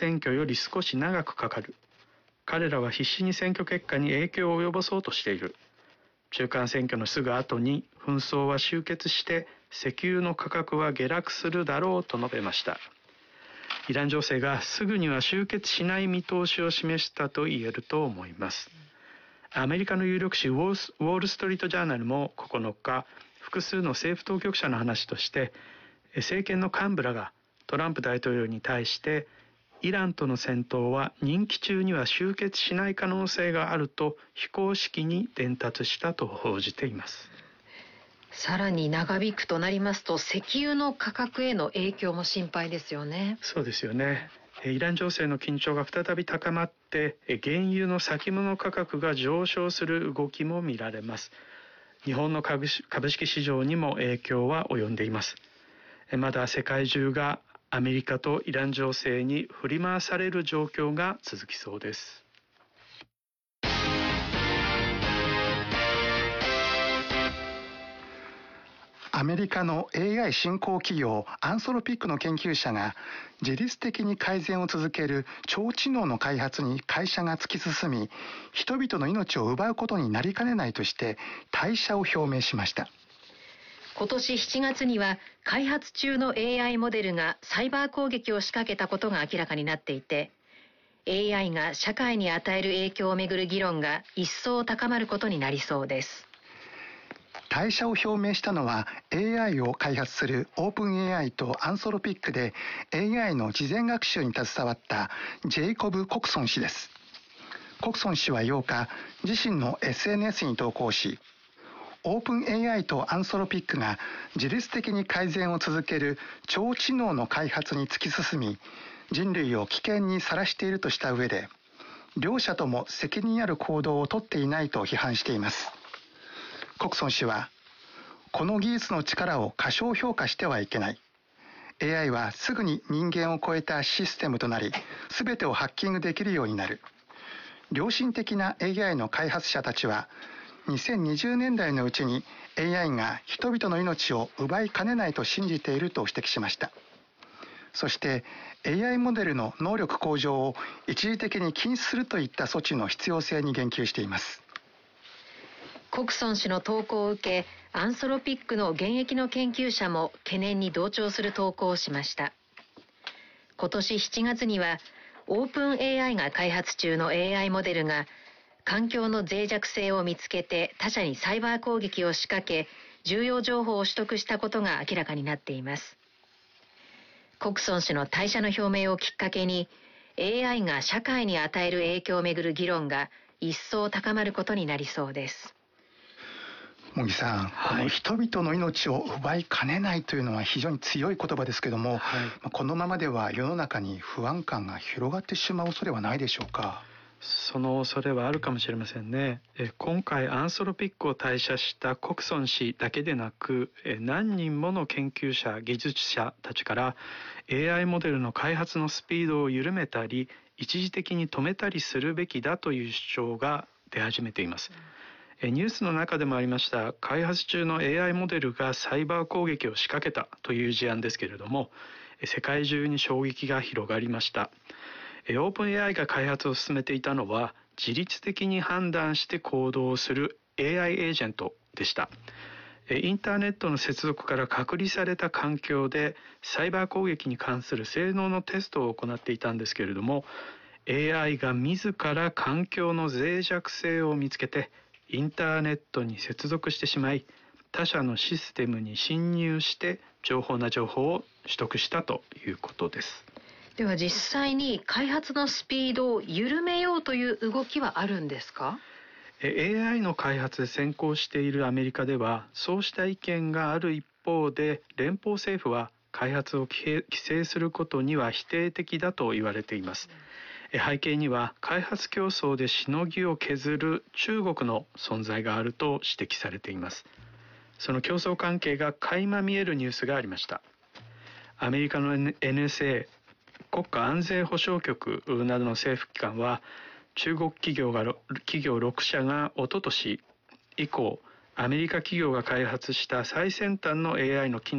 選挙より少し長くかかる。彼らは必死に選挙結果に影響を及ぼそうとしている。中間選挙のすぐ後に紛争は終結して石油の価格は下落するだろうと述べました。イラン情勢がすぐには終結しない見通しを示したと言えると思います。アメリカの有力紙ウォール・ストリート・ジャーナルも9日、複数の政府当局者の話として、政権の幹部らがトランプ大統領に対してイランとの戦闘は任期中には終結しない可能性があると非公式に伝達したと報じています。 さらに長引くとなりますと、石油の価格への影響も心配ですよね。 そうですよね。イラン情勢の緊張が再び高まって原油の先物価格が上昇する動きも見られます。日本の株式市場にも影響は及んでいます。まだ世界中がアメリカとイラン情勢に振り回される状況が続きそうです。 アメリカの AI 新興企業アンソロピックの研究者が自律的に改善を続ける超知能の開発に会社が突き進み、人々の命を奪うことになりかねないとして退社を表明しました。 今年7月には開発中の AI モデルがサイバー攻撃を仕掛けたことが明らかになっていて、 AI が社会に与える影響をめぐる議論が一層高まることになりそうです。 退社を表明したのは AI を開発するオープン AI とアンソロピックで AI の事前学習に携わったジェイコブ・コクソン氏です。コクソン氏は8日、自身の SNS に投稿し、オープン AI とアンソロピックが自律的に改善を続ける超知能の開発に突き進み、人類を危険にさらしているとした上で、両者とも責任ある行動をとっていないと批判しています。コクソン氏は、この技術の力を過小評価してはいけない。AI はすぐに人間を超えたシステムとなり、すべてをハッキングできるようになる。良心的な AI の開発者たちは、2020年代のうちに AI が人々の命を奪いかねないと信じていると指摘しました。そして AI モデルの能力向上を一時的に禁止するといった措置の必要性に言及しています。 コクソン氏の投稿を受け、アンソロピックの現役の研究者も懸念に同調する投稿をしました。今年7月にはオープン AI が開発中の AI モデルが環境の脆弱性を見つけて他社にサイバー攻撃を仕掛け、重要情報を取得したことが明らかになっています。コクソン氏の退社の表明をきっかけに AI が社会に与える影響をめぐる議論が一層高まることになりそうです。 茂木さん、この人々の命を奪いかねないというのは非常に強い言葉ですけども、このままでは世の中に不安感が広がってしまう恐れはないでしょうか。 その恐れはあるかもしれませんね。今回アンソロピックを退社したコクソン氏だけでなく、何人もの研究者、技術者たちから AI モデルの開発のスピードを緩めたり、一時的に止めたりするべきだという主張が出始めています。ニュースの中でもありました開発中の AI モデルがサイバー攻撃を仕掛けたという事案ですけれども、世界中に衝撃が広がりました。オープン AI が開発を進めていたのは自律的に判断して行動する AI エージェントでした。インターネットの接続から隔離された環境でサイバー攻撃に関する性能のテストを行っていたんですけれども、 AI が自ら環境の脆弱性を見つけてインターネットに接続してしまい、他社のシステムに侵入して情報を取得したということです。 では実際に開発のスピードを緩めようという動きはあるんですか？ AI の開発で先行しているアメリカではそうした意見がある一方で、連邦政府は開発を規制することには否定的だと言われています。背景には開発競争でしのぎを削る中国の存在があると指摘されています。その競争関係が垣間見えるニュースがありました。アメリカの NSA 国家安全保障局などの政府機関は、中国企業6社が一昨年以降アメリカ企業が開発した最先端の AI の機能